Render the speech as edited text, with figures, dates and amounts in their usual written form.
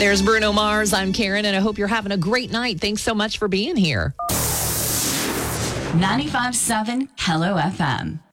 There's Bruno Mars. I'm Karen, and I hope you're having a great night. Thanks so much for being here. 95.7 Hello FM.